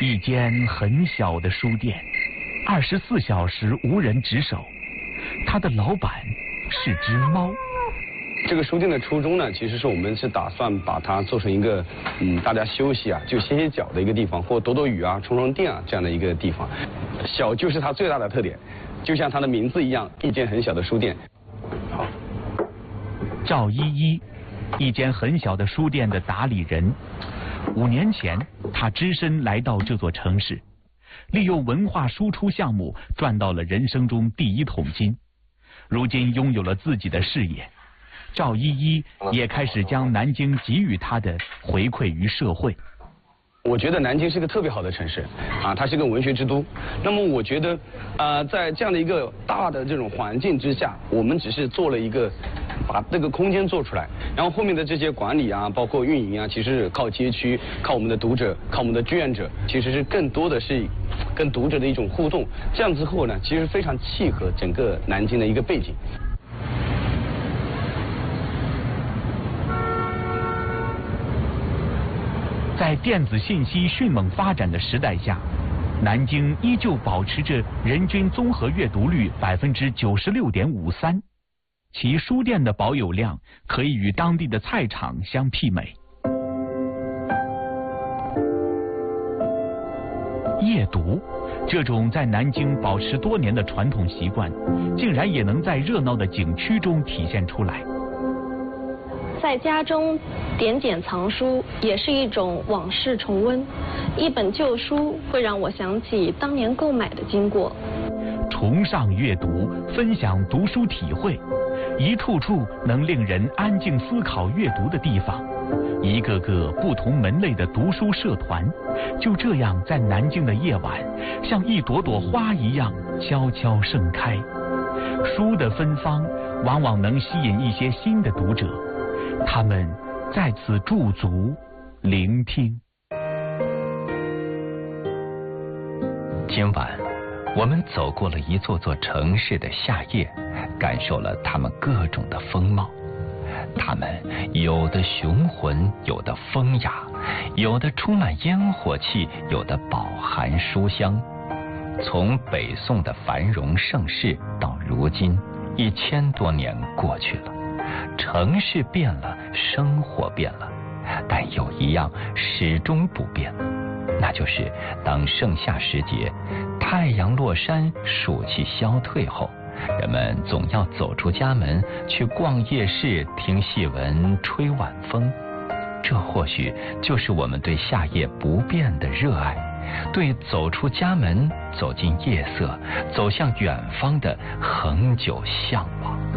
一间很小的书店，24小时无人值守，它的老板是只猫。 这个书店的初衷呢，其实是我们是打算把它做成一个大家休息啊，就歇歇脚的一个地方，或躲躲雨啊、充充电啊这样的一个地方。小就是它最大的特点，就像它的名字一样，一间很小的书店。好， 赵依依，一间很小的书店的打理人。5年前，他只身来到这座城市，利用文化输出项目赚到了人生中第1桶金。如今拥有了自己的事业，赵依依也开始将南京给予他的回馈于社会。 我觉得南京是个特别好的城市啊，它是个文学之都。那么我觉得在这样的一个大的这种环境之下，我们只是做了一个把这个空间做出来，然后后面的这些管理啊，包括运营啊，其实是靠街区，靠我们的读者，靠我们的志愿者，其实是更多的是跟读者的一种互动。这样之后呢，其实非常契合整个南京的一个背景。 在电子信息迅猛发展的时代下，南京依旧保持着人均综合阅读率96.53%，其书店的保有量可以与当地的菜场相媲美。夜读这种在南京保持多年的传统习惯，竟然也能在热闹的景区中体现出来。 在家中点点藏书也是一种往事重温，一本旧书会让我想起当年购买的经过。 崇尚阅读，分享读书体会，一处处能令人安静思考阅读的地方，一个个不同门类的读书社团，就这样在南京的夜晚，像一朵朵花一样悄悄盛开。书的芬芳往往能吸引一些新的读者，他们在此驻足聆听。 今晚我们走过了一座座城市的夏夜，感受了它们各种的风貌。它们有的雄浑，有的风雅，有的充满烟火气，有的饱含书香。从北宋的繁荣盛世到如今1000多年过去了，城市变了，生活变了，但有一样始终不变，那就是当盛夏时节，太阳落山，暑气消退后，人们总要走出家门，去逛夜市，听戏文，吹晚风。这或许就是我们对夏夜不变的热爱，对走出家门，走进夜色，走向远方的恒久向往。